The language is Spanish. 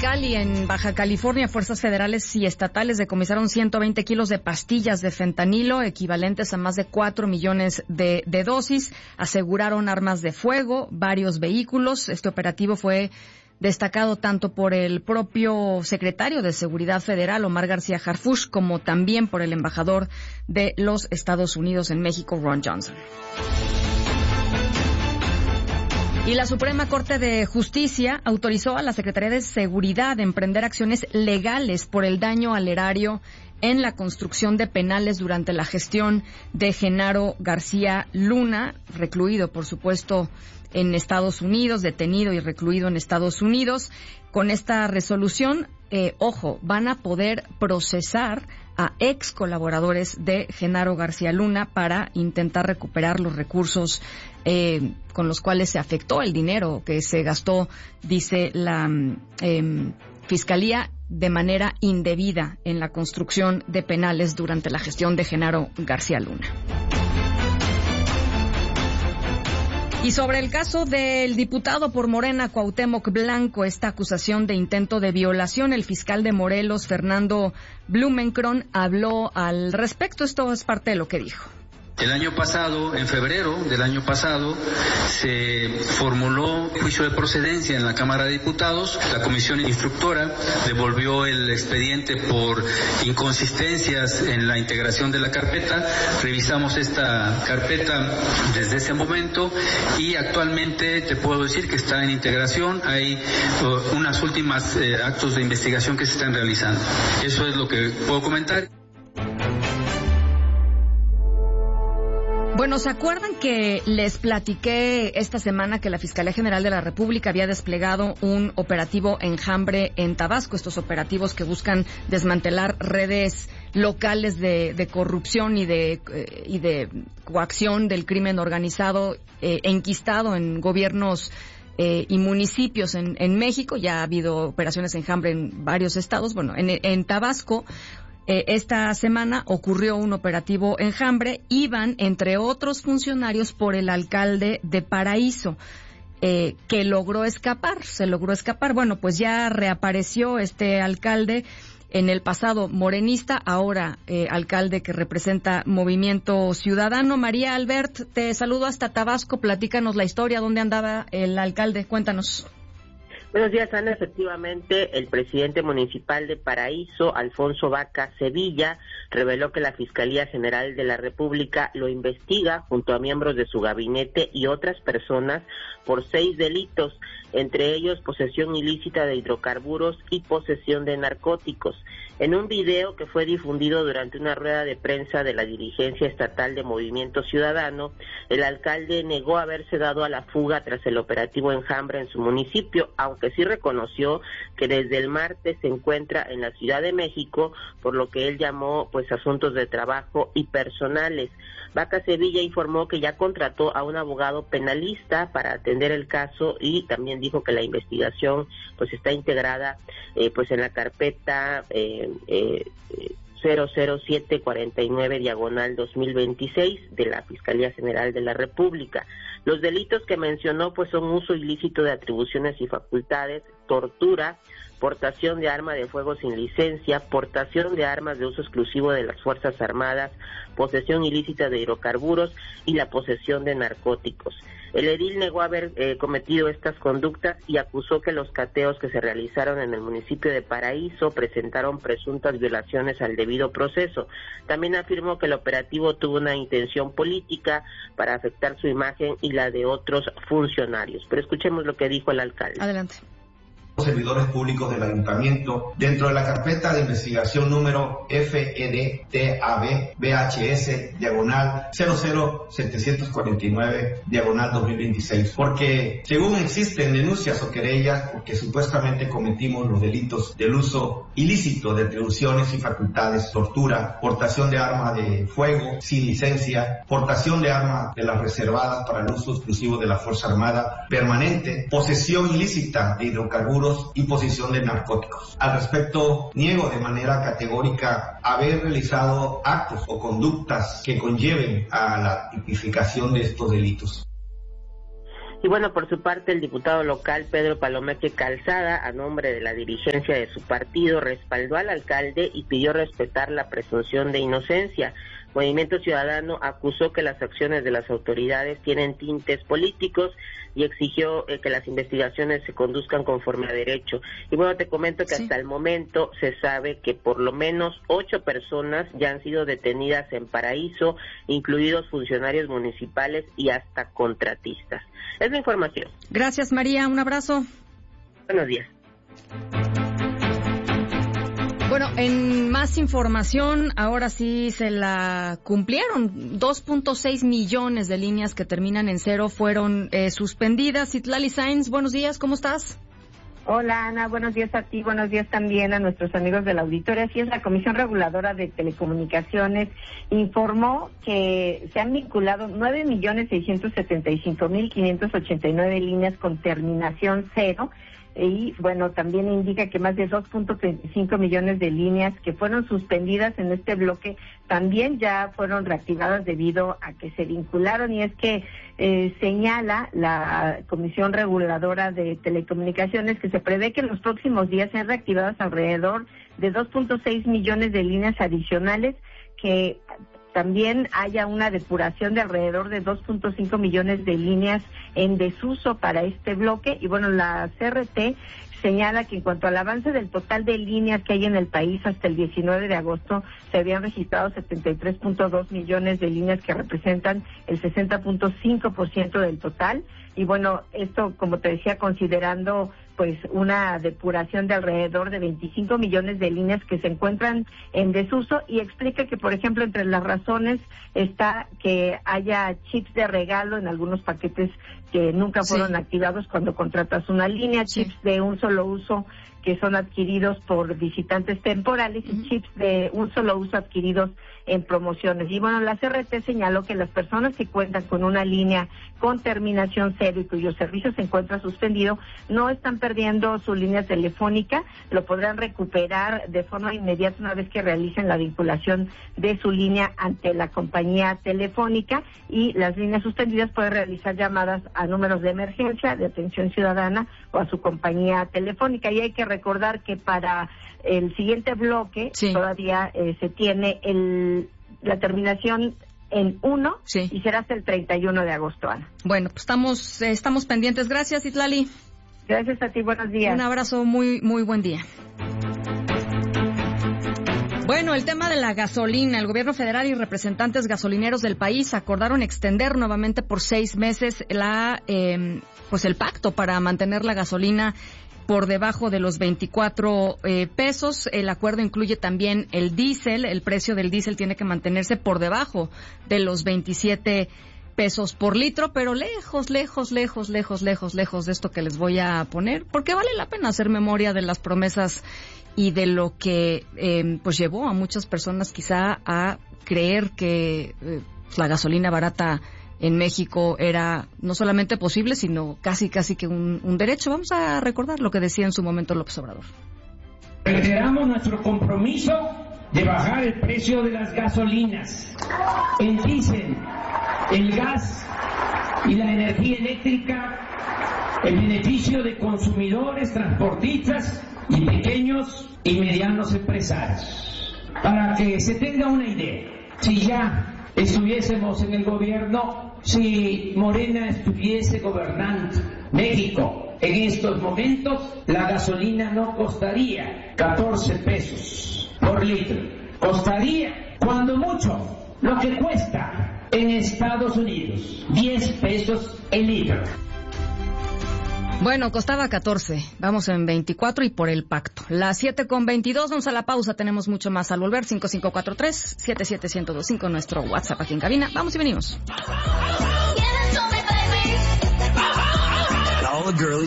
Mexicali, en Baja California, fuerzas federales y estatales decomisaron 120 kilos de pastillas de fentanilo, equivalentes a más de 4 millones de dosis. Aseguraron armas de fuego, varios vehículos. Este operativo fue destacado tanto por el propio secretario de Seguridad Federal, Omar García Harfuch, como también por el embajador de los Estados Unidos en México, Ron Johnson. Y la Suprema Corte de Justicia autorizó a la Secretaría de Seguridad a emprender acciones legales por el daño al erario en la construcción de penales durante la gestión de Genaro García Luna, recluido, por supuesto, en Estados Unidos, detenido y recluido en Estados Unidos. Con esta resolución, van a poder procesar a ex colaboradores de Genaro García Luna para intentar recuperar los recursos con los cuales se afectó el dinero que se gastó, dice la Fiscalía, de manera indebida en la construcción de penales durante la gestión de Genaro García Luna. Y sobre el caso del diputado por Morena, Cuauhtémoc Blanco, esta acusación de intento de violación, el fiscal de Morelos, Fernando Blumenkron, habló al respecto. Esto es parte de lo que dijo. El año pasado, en febrero del año pasado, se formuló juicio de procedencia en la Cámara de Diputados. La comisión instructora devolvió el expediente por inconsistencias en la integración de la carpeta. Revisamos esta carpeta desde ese momento y actualmente te puedo decir que está en integración. Hay unas últimas actos de investigación que se están realizando. Eso es lo que puedo comentar. Bueno, ¿se acuerdan que les platiqué esta semana que la Fiscalía General de la República había desplegado un operativo Enjambre en Tabasco? Estos operativos que buscan desmantelar redes locales de corrupción y de coacción del crimen organizado enquistado en gobiernos y municipios en México. Ya ha habido operaciones Enjambre en varios estados. Bueno, en Tabasco, esta semana ocurrió un operativo Enjambre. Iban, entre otros funcionarios, por el alcalde de Paraíso, que se logró escapar. Bueno, pues ya reapareció este alcalde, en el pasado morenista, ahora alcalde que representa Movimiento Ciudadano. María Albert, te saludo hasta Tabasco. Platícanos la historia. ¿Dónde andaba el alcalde? Cuéntanos. Buenos días, Ana. Efectivamente, el presidente municipal de Paraíso, Alfonso Vaca Sevilla, reveló que la Fiscalía General de la República lo investiga junto a miembros de su gabinete y otras personas por 6 delitos, entre ellos posesión ilícita de hidrocarburos y posesión de narcóticos. En un video que fue difundido durante una rueda de prensa de la dirigencia estatal de Movimiento Ciudadano, el alcalde negó haberse dado a la fuga tras el operativo Enjambre en su municipio, aunque sí reconoció que desde el martes se encuentra en la Ciudad de México, por lo que él llamó asuntos de trabajo y personales. Vaca Sevilla informó que ya contrató a un abogado penalista para atender el caso y también dijo que la investigación está integrada en la carpeta 00749/2026 de la Fiscalía General de la República. Los delitos que mencionó son uso ilícito de atribuciones y facultades, tortura, portación de arma de fuego sin licencia, portación de armas de uso exclusivo de las Fuerzas Armadas, posesión ilícita de hidrocarburos y la posesión de narcóticos. El edil negó haber cometido estas conductas y acusó que los cateos que se realizaron en el municipio de Paraíso presentaron presuntas violaciones al debido proceso. También afirmó que el operativo tuvo una intención política para afectar su imagen y la de otros funcionarios. Pero escuchemos lo que dijo el alcalde. Adelante. Servidores públicos del ayuntamiento dentro de la carpeta de investigación número FEDTAB-BHS/00749/2026, porque según existen denuncias o querellas porque supuestamente cometimos los delitos del uso ilícito de atribuciones y facultades, tortura, portación de arma de fuego sin licencia, portación de armas de las reservadas para el uso exclusivo de la Fuerza Armada permanente, posesión ilícita de hidrocarburos y posesión de narcóticos. Al respecto, niego de manera categórica haber realizado actos o conductas que conlleven a la tipificación de estos delitos. Y bueno, por su parte, el diputado local Pedro Palomeque Calzada, a nombre de la dirigencia de su partido, respaldó al alcalde y pidió respetar la presunción de inocencia. Movimiento Ciudadano acusó que las acciones de las autoridades tienen tintes políticos y exigió que las investigaciones se conduzcan conforme a derecho. Y bueno, te comento que hasta el momento se sabe que por lo menos 8 personas ya han sido detenidas en Paraíso, incluidos funcionarios municipales y hasta contratistas. Es la información. Gracias, María. Un abrazo. Buenos días. Bueno, en más información, ahora sí se la cumplieron. 2.6 millones de líneas que terminan en 0 fueron suspendidas. Citlali Sáenz, buenos días, ¿cómo estás? Hola, Ana, buenos días a ti, buenos días también a nuestros amigos de la auditoría. Así es, la Comisión Reguladora de Telecomunicaciones informó que se han vinculado 9.675.589 líneas con terminación 0. Y bueno, también indica que más de 2.35 millones de líneas que fueron suspendidas en este bloque también ya fueron reactivadas debido a que se vincularon. Y es que señala la Comisión Reguladora de Telecomunicaciones que se prevé que en los próximos días sean reactivadas alrededor de 2.6 millones de líneas adicionales, que también haya una depuración de alrededor de 2.5 millones de líneas en desuso para este bloque. Y bueno, la CRT señala que en cuanto al avance del total de líneas que hay en el país hasta el 19 de agosto, se habían registrado 73.2 millones de líneas que representan el 60.5% del total. Y bueno, esto, como te decía, considerando pues una depuración de alrededor de 25 millones de líneas que se encuentran en desuso, y explica que, por ejemplo, entre las razones está que haya chips de regalo en algunos paquetes que nunca fueron activados cuando contratas una línea, chips de un solo uso que son adquiridos por visitantes temporales y chips de un solo uso adquiridos en promociones. Y bueno, la CRT señaló que las personas que cuentan con una línea con terminación 0 y cuyo servicio se encuentra suspendido no están perdiendo su línea telefónica, lo podrán recuperar de forma inmediata una vez que realicen la vinculación de su línea ante la compañía telefónica, y las líneas suspendidas pueden realizar llamadas a números de emergencia, de atención ciudadana o a su compañía telefónica. Y hay que recordar que para el siguiente bloque todavía se tiene la terminación en 1 y será hasta el 31 de agosto, Ana. Bueno, pues estamos pendientes. Gracias, Citlali. Gracias a ti, buenos días. Un abrazo, muy buen día. Bueno, el tema de la gasolina. El gobierno federal y representantes gasolineros del país acordaron extender nuevamente por 6 meses el pacto para mantener la gasolina por debajo de los 24 pesos. El acuerdo incluye también el diésel. El precio del diésel tiene que mantenerse por debajo de los 27 pesos por litro, pero lejos de esto que les voy a poner, porque vale la pena hacer memoria de las promesas y de lo que pues llevó a muchas personas quizá a creer que la gasolina barata en México era no solamente posible, sino casi que un derecho. Vamos a recordar lo que decía en su momento López Obrador. Reiteramos nuestro compromiso de bajar el precio de las gasolinas, el diésel, el gas y la energía eléctrica, el beneficio de consumidores, transportistas y pequeños y medianos empresarios. Para que se tenga una idea, si ya estuviésemos en el gobierno, si Morena estuviese gobernando México en estos momentos, la gasolina no costaría 14 pesos por litro. Costaría, cuando mucho, lo que cuesta en Estados Unidos, 10 pesos el litro. Bueno, costaba 14, vamos en 24 y por el pacto. Las 7:22, vamos a la pausa, tenemos mucho más al volver. 5543-77125, nuestro WhatsApp aquí en cabina. Vamos y venimos.